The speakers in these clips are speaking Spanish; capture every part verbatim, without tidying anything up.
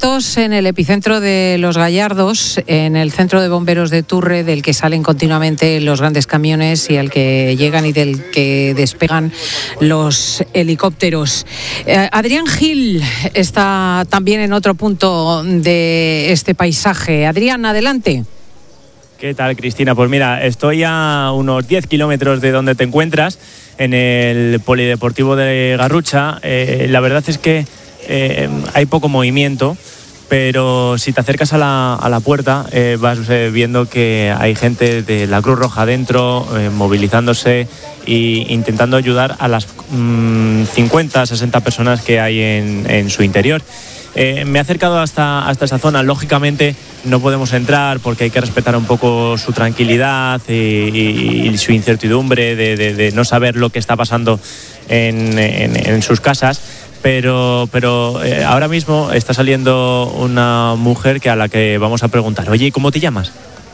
directos en el epicentro de Los Gallardos, en el centro de bomberos de Turre, del que salen continuamente los grandes camiones y al que llegan y del que despegan los helicópteros. Eh, Adrián Gil está también en otro punto de este paisaje. Adrián, adelante. ¿Qué tal, Cristina? Pues mira, estoy a unos diez kilómetros de donde te encuentras, en el Polideportivo de Garrucha. Eh, la verdad es que eh, hay poco movimiento, pero si te acercas a la, a la puerta eh, vas eh, viendo que hay gente de la Cruz Roja dentro, eh, movilizándose e intentando ayudar a las mmm, cincuenta, sesenta personas que hay en, en su interior. Eh, me he acercado hasta, hasta esa zona. Lógicamente no podemos entrar porque hay que respetar un poco su tranquilidad y, y, y su incertidumbre de, de, de no saber lo que está pasando en, en, en sus casas. Pero, pero eh, ahora mismo está saliendo una mujer que a la que vamos a preguntar: oye, ¿cómo te llamas?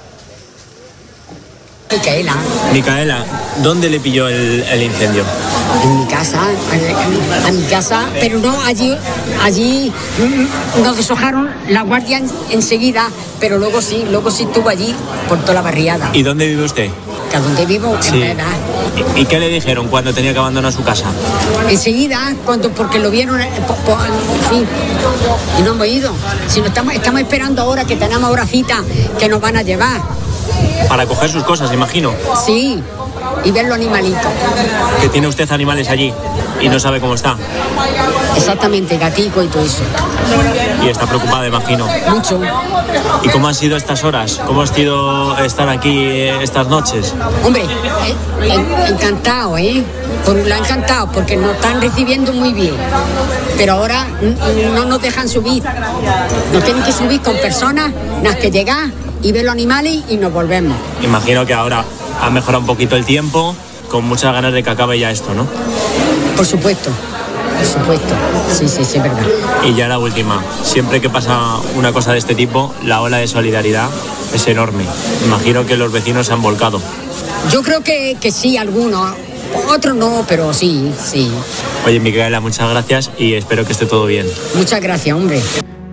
Micaela. Micaela, ¿dónde le pilló el, el incendio? En mi casa, a, a mi casa, pero no, allí, allí nos deshojaron la guardia en, enseguida, pero luego sí, luego sí estuvo allí por toda la barriada. ¿Y dónde vive usted? ¿Que a dónde vivo? Sí. En Vera. ¿Y, ¿Y qué le dijeron cuando tenía que abandonar su casa? Enseguida, cuando, porque lo vieron, po, po, en fin, y no hemos ido. Si no estamos, estamos esperando ahora que tenemos ahora cita que nos van a llevar. Para coger sus cosas, imagino. Sí, y ver los animalitos. Que tiene usted animales allí y no sabe cómo está. Exactamente, gatico y todo eso. Y está preocupada, imagino. Mucho. ¿Y cómo han sido estas horas? ¿Cómo ha sido estar aquí estas noches? Hombre, eh, encantado, ¿eh? Por, lo encantado, porque nos están recibiendo muy bien. Pero ahora no nos dejan subir. Nos tienen que subir con personas, las que llegan y ver los animales y nos volvemos. Imagino que ahora ha mejorado un poquito el tiempo, con muchas ganas de que acabe ya esto, ¿no? Por supuesto, por supuesto. Sí, sí, sí, es verdad. Y ya la última. Siempre que pasa una cosa de este tipo, la ola de solidaridad es enorme. Imagino que los vecinos se han volcado. Yo creo que, que sí, algunos. Otros no, pero sí, sí. Oye, Micaela, muchas gracias y espero que esté todo bien. Muchas gracias, hombre.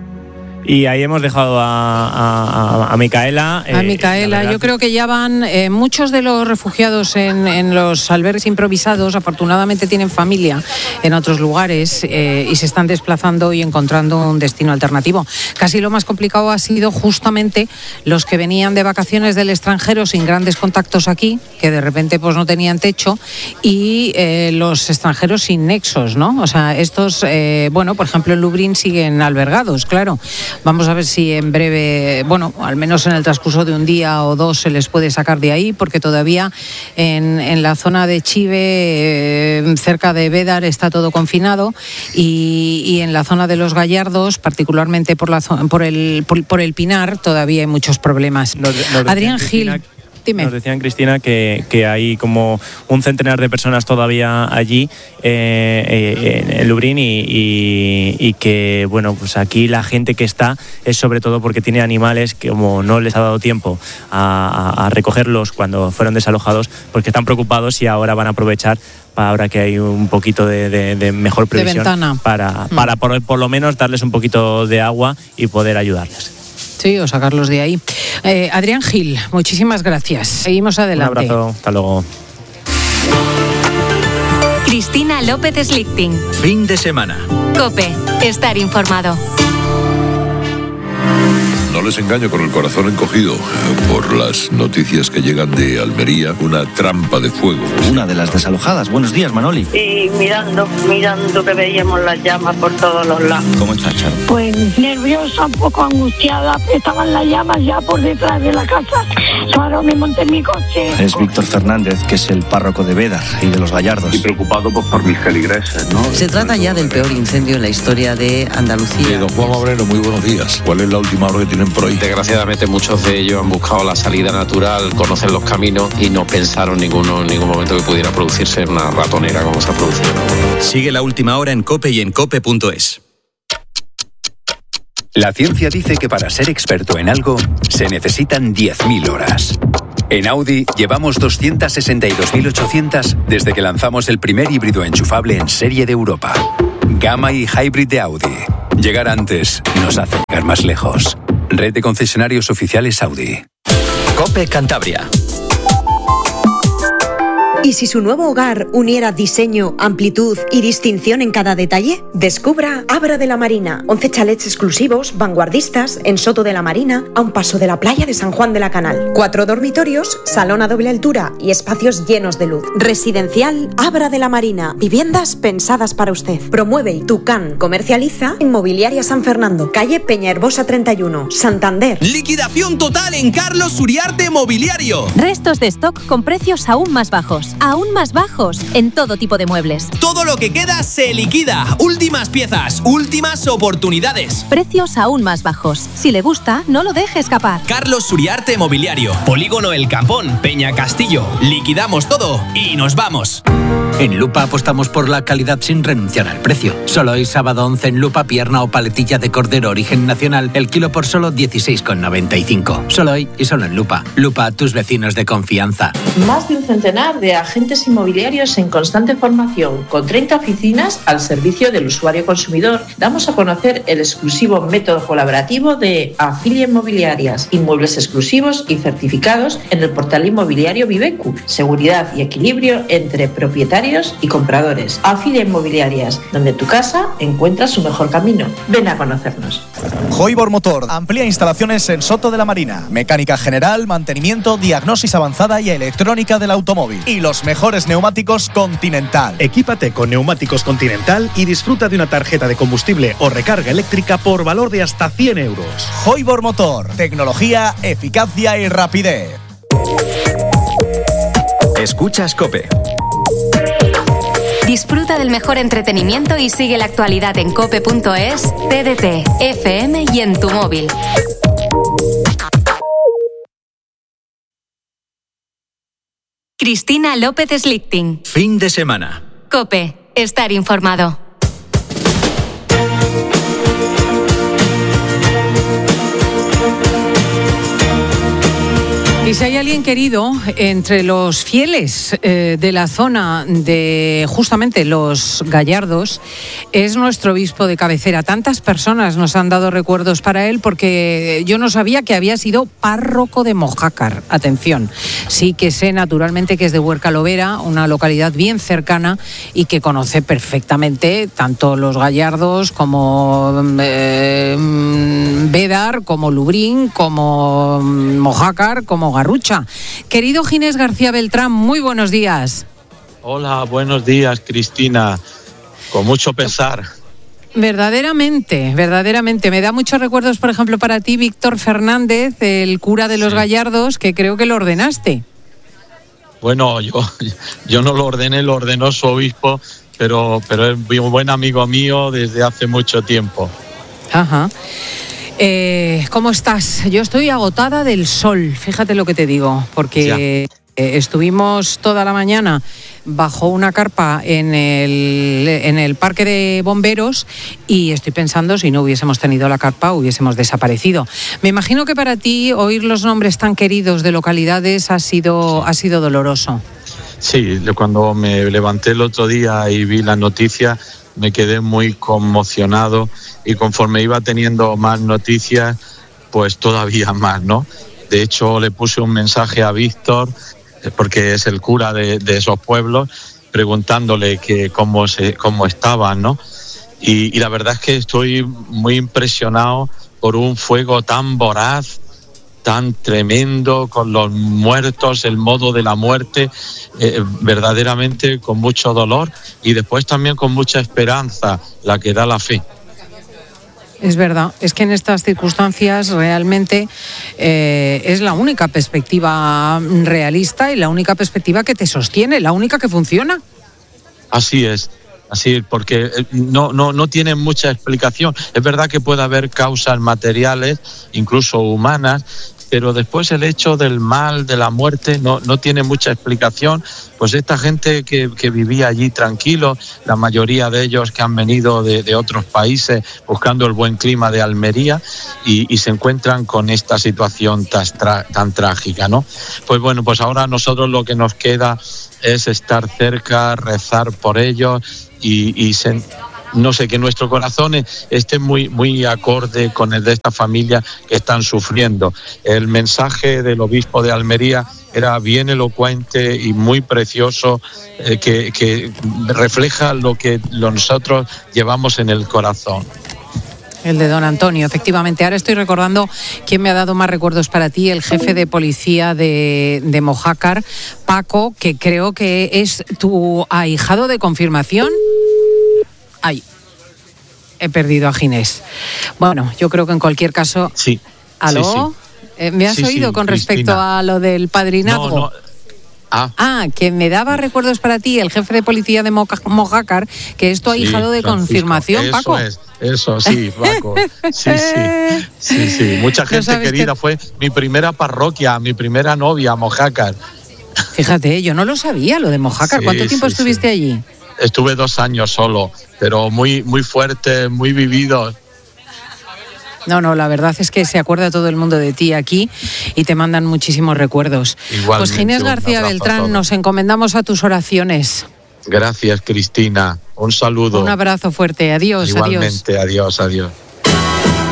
Y ahí hemos dejado a, a, a Micaela. A Micaela, eh, yo creo que ya van eh, muchos de los refugiados en, en los albergues improvisados, afortunadamente tienen familia en otros lugares eh, y se están desplazando y encontrando un destino alternativo. Casi lo más complicado ha sido justamente los que venían de vacaciones del extranjero sin grandes contactos aquí, que de repente pues no tenían techo, y eh, los extranjeros sin nexos, ¿no? O sea, estos, eh, bueno, por ejemplo en Lublin siguen albergados, claro. Vamos a ver si en breve, bueno, al menos en el transcurso de un día o dos se les puede sacar de ahí, porque todavía en, en la zona de Chive, eh, cerca de Bédar, está todo confinado y, y en la zona de Los Gallardos, particularmente por, la, por, el, por, por el Pinar, todavía hay muchos problemas. Nos, nos Adrián Gil. Dime. Nos decían, Cristina, que, que hay como un centenar de personas todavía allí eh, eh, en Lublin y, y, y que, bueno, pues aquí la gente que está es sobre todo porque tiene animales que, como no les ha dado tiempo a, a, a recogerlos cuando fueron desalojados, porque están preocupados y ahora van a aprovechar para ahora que hay un poquito de, de, de mejor previsión de para, mm. para por, por lo menos darles un poquito de agua y poder ayudarles. Sí, o sacarlos de ahí. Eh, Adrián Gil, muchísimas gracias. Seguimos adelante. Un abrazo, hasta luego. Cristina López Slichting. Fin de semana. COPE, estar informado. No les engaño con el corazón encogido por las noticias que llegan de Almería, una trampa de fuego. Una de las desalojadas. Buenos días, Manoli. Y mirando, mirando que veíamos las llamas por todos los lados. ¿Cómo estás, Charo? Pues nerviosa, un poco angustiada. Estaban las llamas ya por detrás de la casa. Claro, me monté en mi coche. Es Víctor Fernández, que es el párroco de Bédar y de Los Gallardos. Y preocupado pues, por mis feligreses, ¿no? Se trata ya del peor incendio en la historia de Andalucía. Sí, don Juan Obrero, muy buenos días. ¿Cuál es la última hora que tienen por ahí? Desgraciadamente muchos de ellos han buscado la salida natural, conocen los caminos y no pensaron ninguno, en ningún momento que pudiera producirse una ratonera como se ha producido. Sigue la última hora en COPE y en cope punto es. La ciencia dice que para ser experto en algo se necesitan diez mil horas. En Audi llevamos doscientas sesenta y dos mil ochocientas desde que lanzamos el primer híbrido enchufable en serie de Europa. Gamma y Hybrid de Audi. Llegar antes nos hace llegar más lejos. Red de concesionarios oficiales Audi. COPE Cantabria. ¿Y si su nuevo hogar uniera diseño, amplitud y distinción en cada detalle? Descubra Abra de la Marina. once chalets exclusivos, vanguardistas, en Soto de la Marina, a un paso de la playa de San Juan de la Canal. Cuatro dormitorios, salón a doble altura y espacios llenos de luz. Residencial Abra de la Marina. Viviendas pensadas para usted. Promueve Tucán. Comercializa Inmobiliaria San Fernando. Calle Peñaherbosa treinta y uno, Santander. Liquidación total en Carlos Uriarte Mobiliario. Restos de stock con precios aún más bajos. Aún más bajos en todo tipo de muebles. Todo lo que queda se liquida. Últimas piezas, últimas oportunidades. Precios aún más bajos. Si le gusta, no lo deje escapar. Carlos Uriarte Mobiliario. Polígono El Campón, Peña Castillo. Liquidamos todo y nos vamos. En Lupa apostamos por la calidad sin renunciar al precio. Solo hoy sábado once en Lupa, pierna o paletilla de cordero origen nacional, el kilo por solo dieciséis con noventa y cinco. Solo hoy y solo en Lupa. Lupa, tus vecinos de confianza. Más de un centenar de agentes inmobiliarios en constante formación, con treinta oficinas al servicio del usuario consumidor. Damos a conocer el exclusivo método colaborativo de Afilia Inmobiliarias, inmuebles exclusivos y certificados en el portal inmobiliario Vivecu, seguridad y equilibrio entre propietarios y compradores. Afilia Inmobiliarias, donde tu casa encuentra su mejor camino. Ven a conocernos. Hoibor Motor amplía instalaciones en Soto de la Marina, mecánica general, mantenimiento, diagnosis avanzada y electrónica del automóvil. Y los mejores neumáticos Continental. Equípate con neumáticos Continental y disfruta de una tarjeta de combustible o recarga eléctrica por valor de hasta cien euros. Hoibor Motor, tecnología, eficacia y rapidez. Escuchas COPE. Disfruta del mejor entretenimiento y sigue la actualidad en cope punto es, T D T, F M y en tu móvil. Cristina López Slichting. Fin de semana. COPE. Estar informado. Y si hay alguien querido entre los fieles eh, de la zona de justamente los Gallardos, es nuestro obispo de cabecera. Tantas personas nos han dado recuerdos para él porque yo no sabía que había sido párroco de Mojácar. Atención, sí que sé naturalmente que es de Huerca-Lovera, una localidad bien cercana y que conoce perfectamente tanto los Gallardos como eh, Bédar, como Lubrín, como Mojácar, como Garrucha. Querido Ginés García Beltrán, muy buenos días. Hola, buenos días, Cristina. Con mucho pesar. Verdaderamente, verdaderamente. Me da muchos recuerdos, por ejemplo, para ti, Víctor Fernández, el cura de los sí. Gallardos, que creo que lo ordenaste. Bueno, yo, yo no lo ordené, lo ordenó su obispo, pero, pero es un buen amigo mío desde hace mucho tiempo. Ajá. Eh, ¿Cómo estás? Yo estoy agotada del sol, fíjate lo que te digo, porque eh, estuvimos toda la mañana bajo una carpa en el, en el parque de bomberos y estoy pensando si no hubiésemos tenido la carpa hubiésemos desaparecido. Me imagino que para ti oír los nombres tan queridos de localidades ha sido, ha sido doloroso. Sí, cuando me levanté el otro día y vi la noticia me quedé muy conmocionado y conforme iba teniendo más noticias, pues todavía más, ¿no? De hecho, le puse un mensaje a Víctor, porque es el cura de, de esos pueblos, preguntándole que cómo, se, cómo estaban, ¿no? Y, y la verdad es que estoy muy impresionado por un fuego tan voraz, tan tremendo, con los muertos, el modo de la muerte, eh, verdaderamente con mucho dolor y después también con mucha esperanza, la que da la fe. Es verdad, es que en estas circunstancias realmente eh, es la única perspectiva realista y la única perspectiva que te sostiene, la única que funciona. Así es. Así, porque no, no, no tienen mucha explicación. Es verdad que puede haber causas materiales, incluso humanas, pero después el hecho del mal, de la muerte, no, no tiene mucha explicación. Pues esta gente que, que vivía allí tranquilo, la mayoría de ellos que han venido de, de otros países buscando el buen clima de Almería y, y se encuentran con esta situación tan, tan trágica, ¿no? Pues bueno, pues ahora nosotros lo que nos queda es estar cerca, rezar por ellos y, y sen- no sé, que nuestro corazón esté muy, muy acorde con el de esta familia que están sufriendo. El mensaje del obispo de Almería era bien elocuente y muy precioso, eh, que, que refleja lo que nosotros llevamos en el corazón. El de don Antonio, efectivamente. Ahora estoy recordando quién me ha dado más recuerdos para ti, el jefe de policía de, de Mojácar, Paco, que creo que es tu ahijado de confirmación. Ay, he perdido a Ginés. Bueno, yo creo que en cualquier caso... Sí. ¿Aló? Sí, sí. Eh, ¿Me has sí, oído sí, con Cristina. respecto a lo del padrinazgo? No, no. Ah. ah, que me daba recuerdos para ti el jefe de policía de Moca- Mojácar, que es tu Sí, ahijado de Francisco. confirmación, Eso Paco. Es, eso, sí, Paco. Sí, sí. Sí, sí. Mucha No gente sabes querida. que- Fue mi primera parroquia, mi primera novia, Mojácar. Fíjate, yo no lo sabía, lo de Mojácar. Sí, ¿Cuánto tiempo sí, estuviste allí? Estuve dos años solo, pero muy, muy fuerte, muy vivido. No, no, la verdad es que se acuerda todo el mundo de ti aquí y te mandan muchísimos recuerdos. Igualmente, Pues Ginés un García abrazo a Beltrán, todos. nos encomendamos a tus oraciones. Gracias, Cristina. Un saludo. Un abrazo fuerte. Adiós, adiós. Igualmente, adiós, adiós.